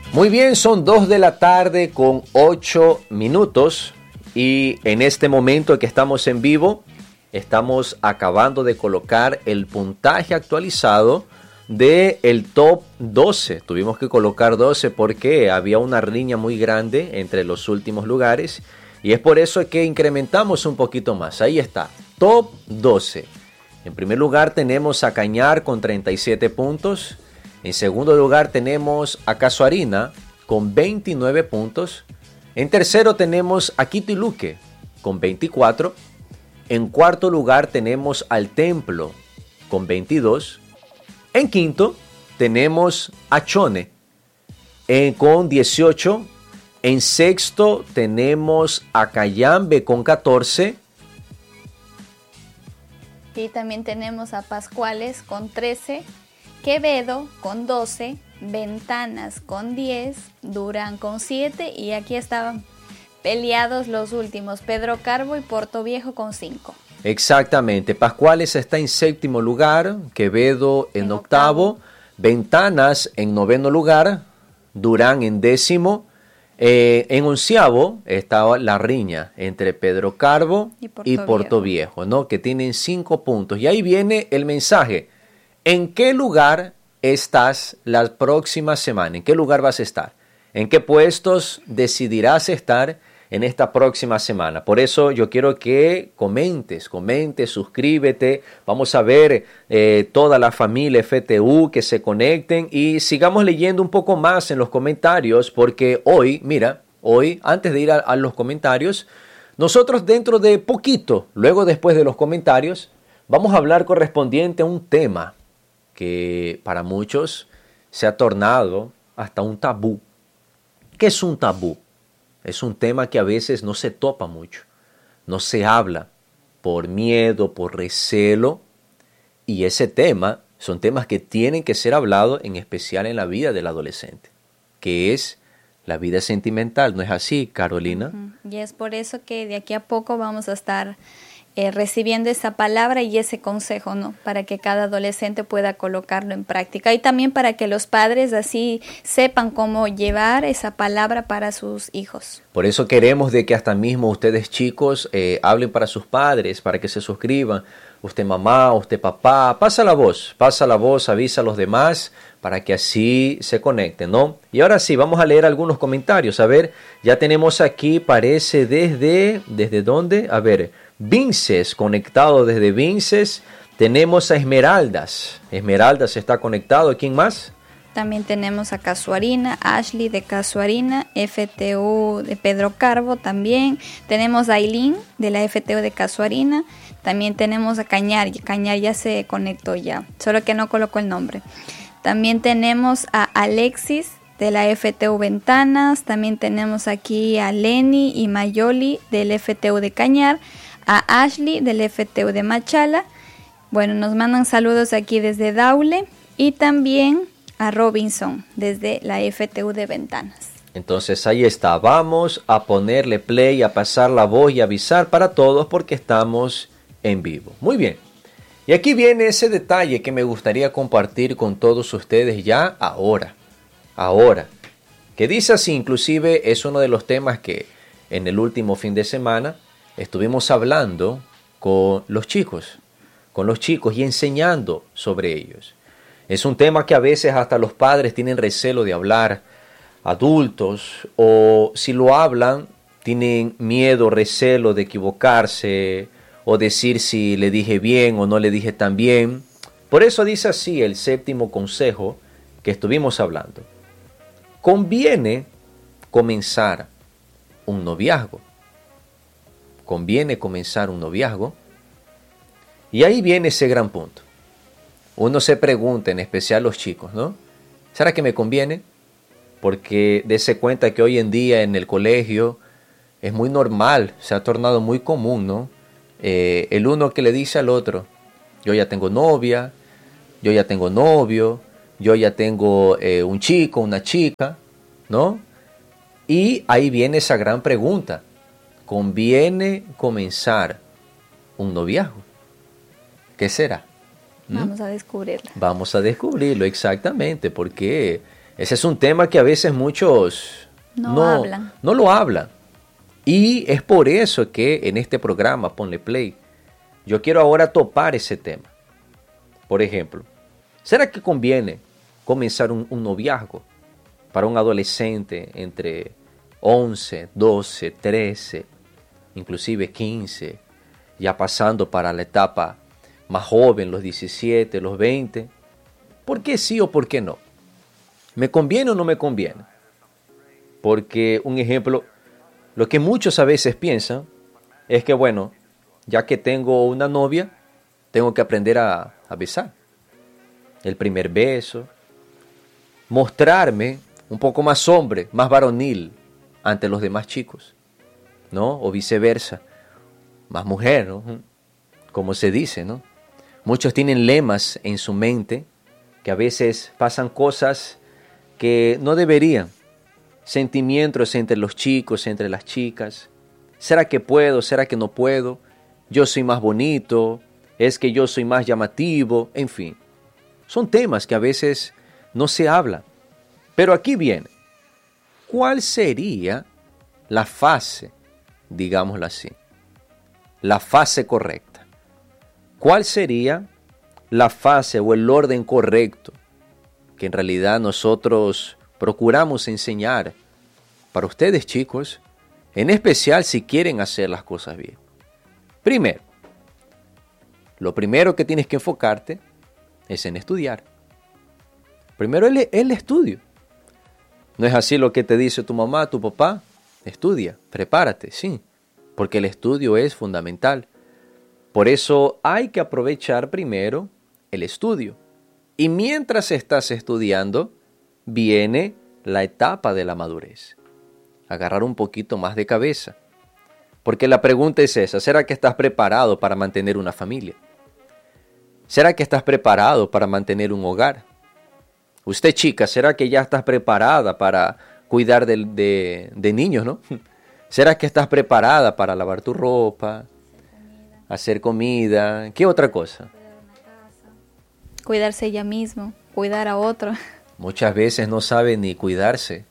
Muy bien, son 2 de la tarde con 8 minutos y en este momento que estamos en vivo, estamos acabando de colocar el puntaje actualizado del top 12. Tuvimos que colocar 12 porque había una riña muy grande entre los últimos lugares y es por eso que incrementamos un poquito más. Ahí está, top 12. En primer lugar tenemos a Cañar con 37 puntos. En segundo lugar tenemos a Casuarina con 29 puntos. En tercero tenemos a Quito y Luque con 24. En cuarto lugar tenemos al Templo con 22. En quinto tenemos a Chone con 18. En sexto tenemos a Cayambe con 14. Y también tenemos a Pascuales con 13, Quevedo con 12, Ventanas con 10, Durán con 7 y aquí estaban peleados los últimos, Pedro Carbo y Portoviejo con 5. Exactamente, Pascuales está en séptimo lugar, Quevedo en octavo, Ventanas en noveno lugar, Durán en décimo. En onceavo estaba la riña entre Pedro Carbo y Portoviejo, ¿no? Que tienen 5 puntos. Y ahí viene el mensaje. ¿En qué lugar estás la próxima semana? ¿En qué lugar vas a estar? ¿En qué puestos decidirás estar en esta próxima semana? Por eso yo quiero que comentes, suscríbete. Vamos a ver toda la familia FTU que se conecten y sigamos leyendo un poco más en los comentarios porque hoy, antes de ir a los comentarios, nosotros dentro de poquito, luego después de los comentarios, vamos a hablar correspondiente a un tema que para muchos se ha tornado hasta un tabú. ¿Qué es un tabú? Es un tema que a veces no se topa mucho, no se habla por miedo, por recelo, y ese tema son temas que tienen que ser hablados en especial en la vida del adolescente, que es la vida sentimental, ¿no es así, Carolina? Y es por eso que de aquí a poco vamos a estar recibiendo esa palabra y ese consejo, ¿no? Para que cada adolescente pueda colocarlo en práctica y también para que los padres así sepan cómo llevar esa palabra para sus hijos. Por eso queremos de que hasta mismo ustedes chicos hablen para sus padres, para que se suscriban. Usted mamá, usted papá, pasa la voz, avisa a los demás para que así se conecten, ¿no? Y ahora sí, vamos a leer algunos comentarios. A ver, ya tenemos aquí, parece ¿desde dónde? A ver, Vinces, conectado desde Vinces. Tenemos a Esmeraldas. Esmeraldas está conectado. ¿Quién más? También tenemos a Casuarina, Ashley de Casuarina, FTU de Pedro Carbo también. Tenemos a Aileen de la FTU de Casuarina. También tenemos a Cañar. Cañar ya se conectó ya, solo que no colocó el nombre. También tenemos a Alexis de la FTU Ventanas. También tenemos aquí a Lenny y Mayoli del FTU de Cañar. A Ashley del FTU de Machala. Bueno, nos mandan saludos aquí desde Daule y también a Robinson desde la FTU de Ventanas. Entonces ahí está, vamos a ponerle play, a pasar la voz y avisar para todos porque estamos en vivo. Muy bien, y aquí viene ese detalle que me gustaría compartir con todos ustedes ya ahora, que dice así, inclusive es uno de los temas que en el último fin de semana estuvimos hablando con los chicos y enseñando sobre ellos. Es un tema que a veces hasta los padres tienen recelo de hablar, adultos, o si lo hablan, tienen miedo, recelo de equivocarse, o decir si le dije bien o no le dije tan bien. Por eso dice así el séptimo consejo que estuvimos hablando. Conviene comenzar un noviazgo. Y ahí viene ese gran punto. Uno se pregunta, en especial los chicos, ¿no? ¿Será que me conviene? Porque dése cuenta que hoy en día en el colegio es muy normal, se ha tornado muy común, ¿no? El uno que le dice al otro, yo ya tengo novia, yo ya tengo novio, yo ya tengo un chico, una chica, ¿no? Y ahí viene esa gran pregunta. ¿Conviene comenzar un noviazgo? ¿Qué será? Vamos a descubrirlo. Vamos a descubrirlo, exactamente, porque Ese es un tema que a veces muchos no lo hablan. Y es por eso que en este programa, Ponle Play, yo quiero ahora topar ese tema. Por ejemplo, ¿será que conviene comenzar un noviazgo para un adolescente entre 11, 12, 13, inclusive 15, ya pasando para la etapa más joven, los 17, los 20? ¿Por qué sí o por qué no? ¿Me conviene o no me conviene? Porque, un ejemplo, lo que muchos a veces piensan es que, bueno, ya que tengo una novia, tengo que aprender a besar. El primer beso, mostrarme un poco más hombre, más varonil ante los demás chicos, ¿no? O viceversa, más mujer, ¿no? Como se dice, ¿no? Muchos tienen lemas en su mente que a veces pasan cosas que no deberían. Sentimientos entre los chicos, entre las chicas. ¿Será que puedo? ¿Será que no puedo? Yo soy más bonito, es que yo soy más llamativo, en fin. Son temas que a veces no se hablan. Pero aquí viene, ¿cuál sería la fase, digámoslo así, la fase correcta? ¿Cuál sería la fase o el orden correcto que en realidad nosotros procuramos enseñar para ustedes, chicos, en especial si quieren hacer las cosas bien? Primero, lo primero que tienes que enfocarte es en estudiar. Primero el estudio. ¿No es así lo que te dice tu mamá, tu papá? Estudia, prepárate, sí, porque el estudio es fundamental. Por eso hay que aprovechar primero el estudio. Y mientras estás estudiando, viene la etapa de la madurez. Agarrar un poquito más de cabeza. Porque la pregunta es esa, ¿será que estás preparado para mantener una familia? ¿Será que estás preparado para mantener un hogar? Usted, chica, ¿será que ya estás preparada para cuidar de niños, no? ¿Será que estás preparada para lavar tu ropa, hacer comida? ¿Qué otra cosa? Cuidarse ella misma, cuidar a otro. Muchas veces no sabe ni cuidarse.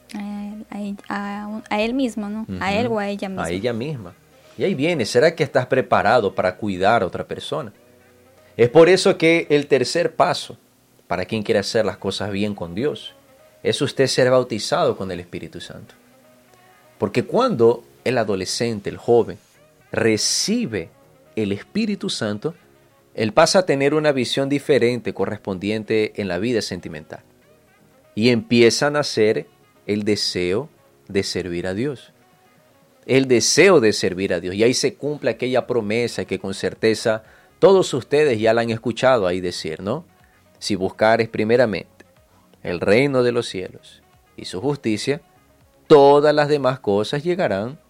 A él mismo, ¿no? A él o a ella misma. A ella misma. Y ahí viene, ¿será que estás preparado para cuidar a otra persona? Es por eso que el tercer paso, para quien quiere hacer las cosas bien con Dios, es usted ser bautizado con el Espíritu Santo. Porque cuando el adolescente, el joven, recibe el Espíritu Santo, él pasa a tener una visión diferente correspondiente en la vida sentimental. Y empieza a nacer el deseo de servir a Dios. El deseo de servir a Dios. Y ahí se cumple aquella promesa que con certeza todos ustedes ya la han escuchado ahí decir, ¿no? Si buscares primeramente el reino de los cielos y su justicia, todas las demás cosas llegarán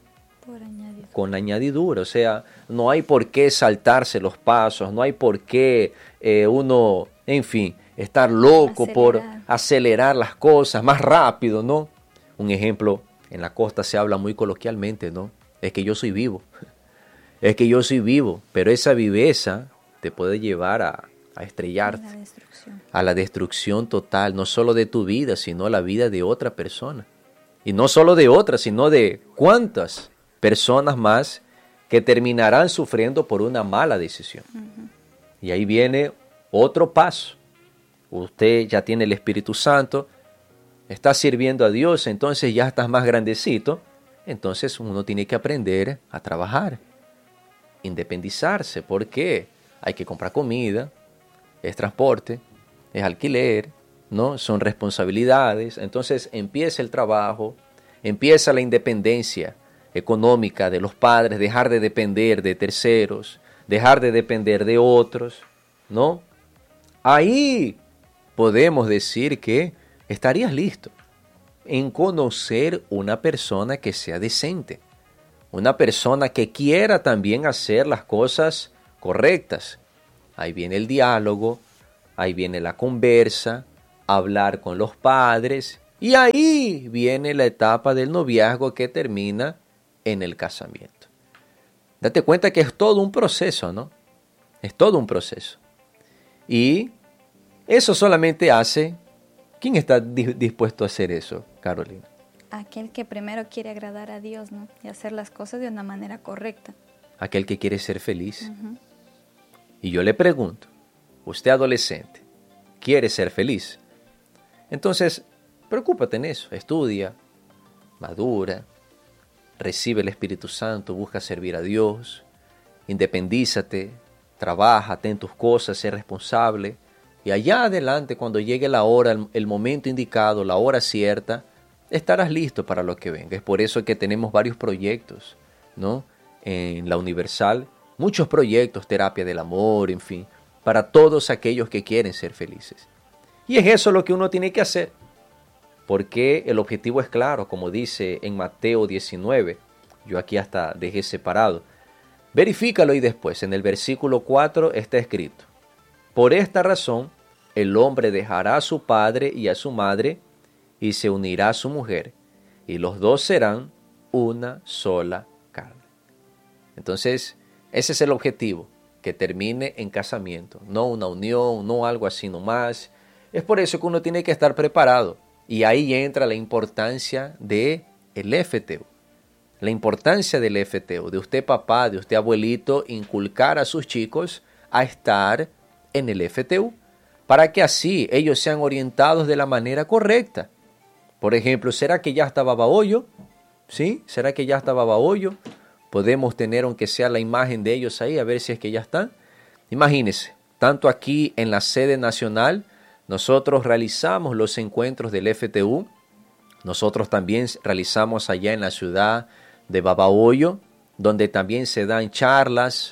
con añadidura. O sea, no hay por qué saltarse los pasos, no hay por qué uno, en fin, estar loco por acelerar las cosas más rápido, ¿no? Un ejemplo, en la costa se habla muy coloquialmente, ¿no? Es que yo soy vivo. Es que yo soy vivo, pero esa viveza te puede llevar a estrellarte, a la destrucción total, no solo de tu vida, sino la vida de otra persona. Y no solo de otra, sino de cuántas personas más que terminarán sufriendo por una mala decisión. Y ahí viene otro paso. Usted ya tiene el Espíritu Santo, está sirviendo a Dios, entonces ya estás más grandecito, entonces uno tiene que aprender a trabajar, independizarse, porque hay que comprar comida, es transporte, es alquiler, ¿no? Son responsabilidades. Entonces empieza el trabajo, empieza la independencia económica de los padres, dejar de depender de terceros, dejar de depender de otros, ¿no? Ahí podemos decir que estarías listo en conocer una persona que sea decente, una persona que quiera también hacer las cosas correctas. Ahí viene el diálogo, ahí viene la conversa, hablar con los padres, y ahí viene la etapa del noviazgo que termina en el casamiento. Date cuenta que es todo un proceso, ¿no? Es todo un proceso. Y eso solamente hace ¿Quién está dispuesto a hacer eso, Carolina? Aquel que primero quiere agradar a Dios, ¿no? Y hacer las cosas de una manera correcta. Aquel que quiere ser feliz. Y yo le pregunto, usted adolescente, ¿quiere ser feliz? Entonces, preocúpate en eso, estudia, madura, recibe el Espíritu Santo, busca servir a Dios, independízate, trabaja, ten tus cosas, sé responsable. Y allá adelante, cuando llegue la hora, el momento indicado, la hora cierta, estarás listo para lo que venga. Es por eso que tenemos varios proyectos, ¿no? En la Universal, muchos proyectos, terapia del amor, en fin, para todos aquellos que quieren ser felices. Y es eso lo que uno tiene que hacer, porque el objetivo es claro, como dice en Mateo 19, yo aquí hasta dejé separado. Verifícalo y después, en el versículo 4 está escrito, por esta razón, el hombre dejará a su padre y a su madre, y se unirá a su mujer, y los dos serán una sola carne. Entonces, ese es el objetivo, que termine en casamiento, no una unión, no algo así nomás. Es por eso que uno tiene que estar preparado, y ahí entra la importancia del FTU. La importancia del FTU, de usted papá, de usted abuelito, inculcar a sus chicos a estar en el FTU, para que así ellos sean orientados de la manera correcta. Por ejemplo, ¿será que ya está Babahoyo? ¿Sí? ¿Será que ya está Babahoyo? Podemos tener, aunque sea la imagen de ellos ahí, a ver si es que ya están. Imagínense, tanto aquí en la sede nacional, nosotros realizamos los encuentros del FTU, nosotros también realizamos allá en la ciudad de Babahoyo, donde también se dan charlas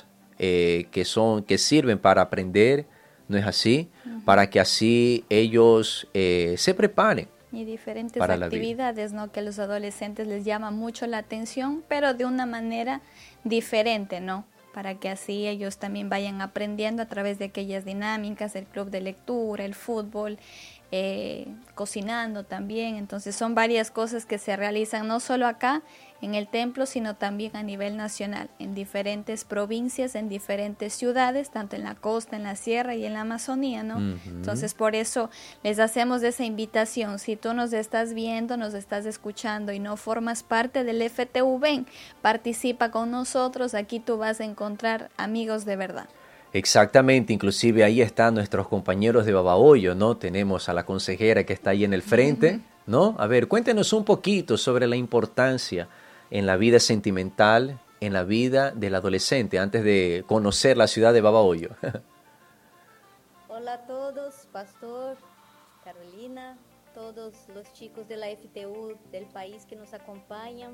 que sirven para aprender, ¿no es así? Para que así ellos se preparen. Y diferentes actividades, ¿no? Que a los adolescentes les llama mucho la atención, pero de una manera diferente, ¿no? Para que así ellos también vayan aprendiendo a través de aquellas dinámicas, el club de lectura, el fútbol, cocinando también. Entonces son varias cosas que se realizan no solo acá en el templo, sino también a nivel nacional, en diferentes provincias, en diferentes ciudades, tanto en la costa, en la sierra y en la Amazonía, ¿no? Entonces por eso les hacemos esa invitación. Si tú nos estás viendo, nos estás escuchando y no formas parte del FTU, ven, participa con nosotros, aquí tú vas a encontrar amigos de verdad. Exactamente, inclusive ahí están nuestros compañeros de Babahoyo, ¿no? Tenemos a la consejera que está ahí en el frente, ¿no? A ver, cuéntenos un poquito sobre la importancia en la vida sentimental, en la vida del adolescente, antes de conocer la ciudad de Babahoyo. Hola a todos, Pastor, Carolina, todos los chicos de la FTU del país que nos acompañan.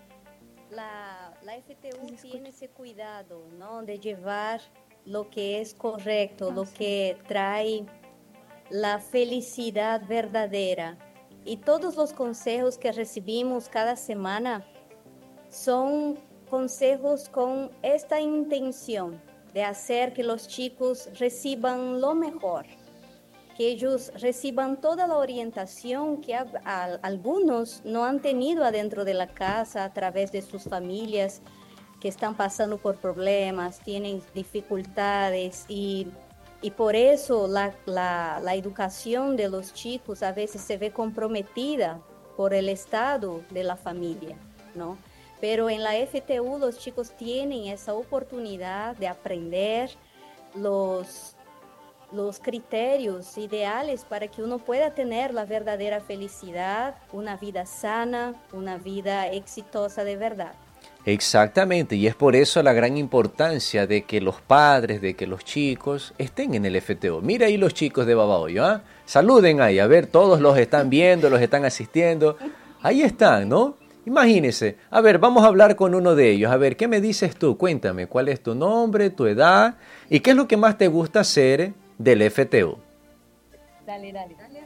La FTU tiene ese cuidado, ¿no? De llevar lo que es correcto, lo que trae la felicidad verdadera. Y todos los consejos que recibimos cada semana son consejos con esta intención de hacer que los chicos reciban lo mejor, que ellos reciban toda la orientación que algunos no han tenido adentro de la casa a través de sus familias, que están pasando por problemas, tienen dificultades y por eso la educación de los chicos a veces se ve comprometida por el estado de la familia, ¿no? Pero en la FTU los chicos tienen esa oportunidad de aprender los criterios ideales para que uno pueda tener la verdadera felicidad, una vida sana, una vida exitosa de verdad. Exactamente, y es por eso la gran importancia de que los padres, de que los chicos estén en el FTO. Mira ahí los chicos de Babahoyo, ¿ah? Saluden ahí, a ver, todos los están viendo, los están asistiendo. Ahí están, ¿no? Imagínense. A ver, vamos a hablar con uno de ellos. A ver, ¿qué me dices tú? Cuéntame, ¿cuál es tu nombre, tu edad? ¿Y qué es lo que más te gusta hacer del FTO? Dale.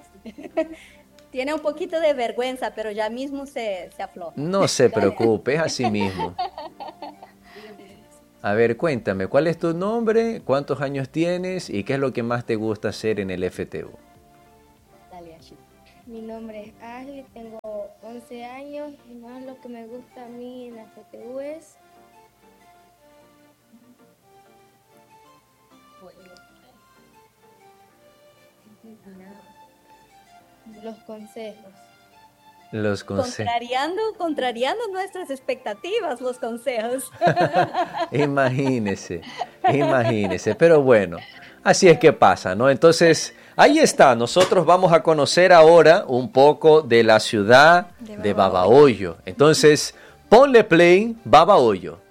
Tiene un poquito de vergüenza, pero ya mismo se afloja. No se preocupe, es así mismo. A ver, cuéntame, ¿cuál es tu nombre? ¿Cuántos años tienes? ¿Y qué es lo que más te gusta hacer en el FTU? Dale, Ashley. Mi nombre es Ashley, tengo 11 años y más lo que me gusta a mí en la FTU es los consejos. Los consejos. Contrariando nuestras expectativas, los consejos. Imagínese, pero bueno, así es que pasa, ¿no? Entonces, ahí está, nosotros vamos a conocer ahora un poco de la ciudad de Babahoyo. Entonces, ponle play, Babahoyo.